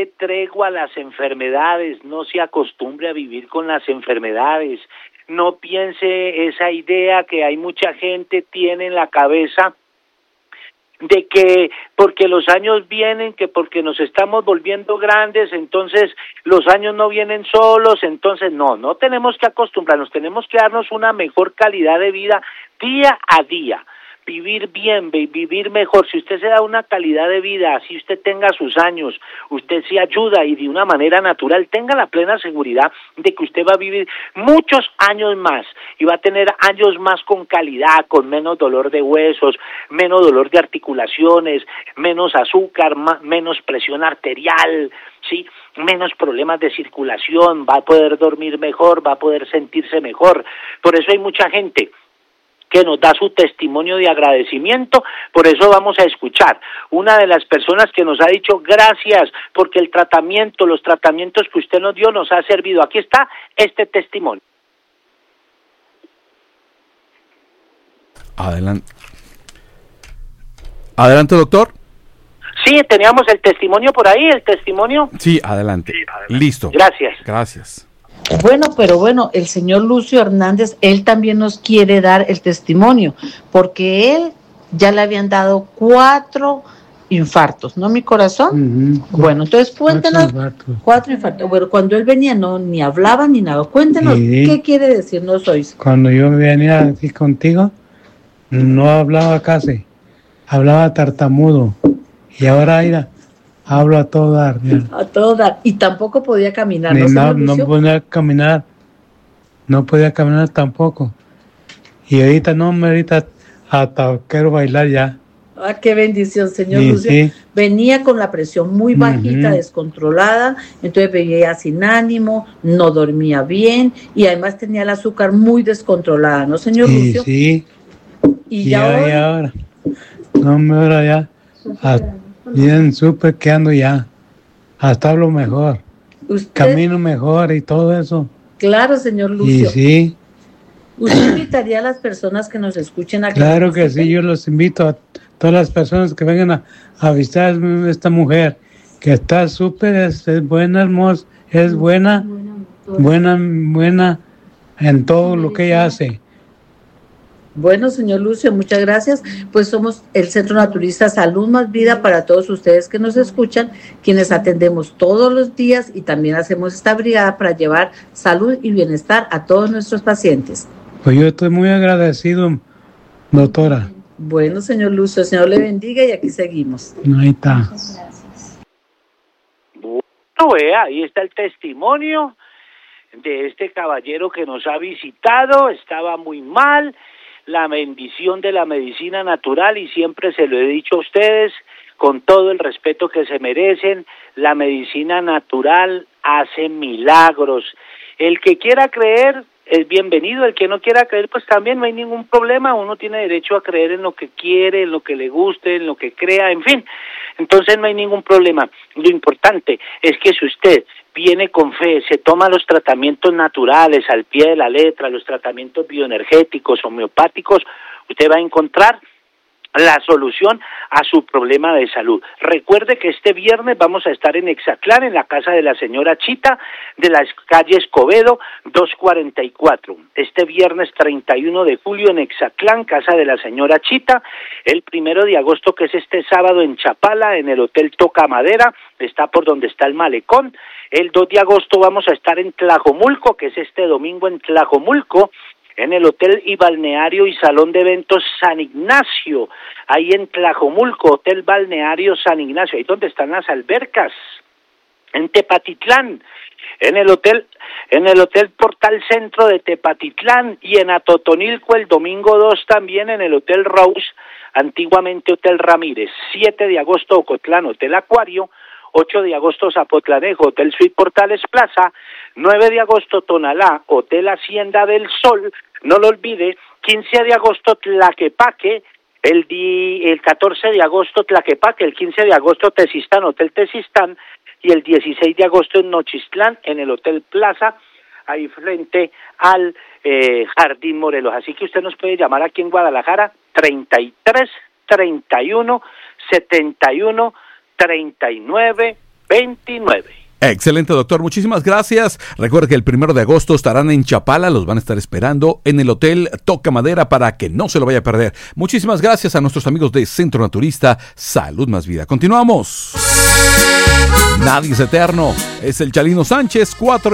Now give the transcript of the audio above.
dé tregua a las enfermedades, no se acostumbre a vivir con las enfermedades, no piense esa idea que hay mucha gente tiene en la cabeza de que porque los años vienen, que porque nos estamos volviendo grandes, entonces los años no vienen solos, entonces no tenemos que acostumbrarnos, tenemos que darnos una mejor calidad de vida día a día, vivir bien, vivir mejor. Si usted se da una calidad de vida, así usted tenga sus años, usted se ayuda y de una manera natural, tenga la plena seguridad de que usted va a vivir muchos años más y va a tener años más con calidad, con menos dolor de huesos, menos dolor de articulaciones, menos azúcar, menos presión arterial, ¿sí? Menos problemas de circulación, va a poder dormir mejor, va a poder sentirse mejor. Por eso hay mucha gente que nos da su testimonio de agradecimiento, por eso vamos a escuchar una de las personas que nos ha dicho gracias porque el tratamiento, los tratamientos que usted nos dio nos ha servido. Aquí está este testimonio. Adelante, doctor. Sí, teníamos el testimonio por ahí, el testimonio. Sí, adelante. Listo. Gracias. Bueno, el señor Lucio Hernández, él también nos quiere dar el testimonio, porque él ya le habían dado 4 infartos, ¿no, mi corazón? Uh-huh. Bueno, entonces cuéntenos, 4 infartos. Bueno, cuando él venía ni hablaba ni nada. Cuéntenos, sí. ¿Qué quiere decirnos hoy? Cuando yo venía aquí contigo, no hablaba casi, hablaba tartamudo, y ahora mira, hablo a todo dar. A todo dar. Y tampoco podía caminar, ¿no podía caminar tampoco. Y ahorita hasta quiero bailar ya. Ah, qué bendición, señor Lucio. Sí. Venía con la presión muy bajita, descontrolada, entonces venía sin ánimo, no dormía bien y además tenía el azúcar muy descontrolada, ¿no, señor Lucio? Sí. Y ahora. Ahora ya. Bien, súper que ando ya. Hasta hablo mejor. Camino mejor y todo eso. Claro, señor Lucio. Y sí. ¿Usted invitaría a las personas que nos escuchen a Claro que sí, yo los invito a todas las personas que vengan a visitar a esta mujer, que está súper, es buena, hermosa, es buena en todo lo que ella hace. Bueno, señor Lucio, muchas gracias. Pues somos el Centro Naturista Salud Más Vida para todos ustedes que nos escuchan, quienes atendemos todos los días y también hacemos esta brigada para llevar salud y bienestar a todos nuestros pacientes. Pues yo estoy muy agradecido, doctora. Bueno, señor Lucio, el Señor le bendiga y aquí seguimos. Ahí está. Muchas gracias. Bueno, ahí está el testimonio de este caballero que nos ha visitado, estaba muy mal, la bendición de la medicina natural, y siempre se lo he dicho a ustedes, con todo el respeto que se merecen, la medicina natural hace milagros. El que quiera creer es bienvenido, el que no quiera creer pues también no hay ningún problema, uno tiene derecho a creer en lo que quiere, en lo que le guste, en lo que crea, en fin, entonces no hay ningún problema. Lo importante es que si usted viene con fe, se toma los tratamientos naturales al pie de la letra, los tratamientos bioenergéticos, homeopáticos, usted va a encontrar la solución a su problema de salud. Recuerde que este viernes vamos a estar en Exatlán, en la casa de la señora Chita, de la calle Escobedo, 244. Este viernes 31 de julio en Exatlán, casa de la señora Chita. El 1 de agosto, que es este sábado, en Chapala, en el Hotel Toca Madera, está por donde está el malecón. El 2 de agosto vamos a estar en Tlajomulco, que es este domingo en Tlajomulco, en el Hotel y Balneario y Salón de Eventos San Ignacio, ahí en Tlajomulco, Hotel Balneario San Ignacio, ahí donde están las albercas. En Tepatitlán, en el hotel Portal Centro de Tepatitlán, y en Atotonilco el domingo 2 también en el Hotel Rose, antiguamente Hotel Ramírez. 7 de agosto Ocotlán, Hotel Acuario. 8 de agosto Zapotlanejo, Hotel Suite Portales Plaza. 9 de agosto Tonalá, Hotel Hacienda del Sol. No lo olvide. 15 de agosto Tlaquepaque. El 14 de agosto Tlaquepaque. El 15 de agosto Tezistán, Hotel Tezistán. Y el 16 de agosto en Nochistlán, en el Hotel Plaza, ahí frente al Jardín Morelos. Así que usted nos puede llamar aquí en Guadalajara, 33 31 71 39 29. Excelente, doctor. Muchísimas gracias. Recuerda que el 1 de agosto estarán en Chapala. Los van a estar esperando en el Hotel Toca Madera para que no se lo vaya a perder. Muchísimas gracias a nuestros amigos de Centro Naturista Salud Más Vida. Continuamos. Nadie es eterno. Es el Chalino Sánchez, 4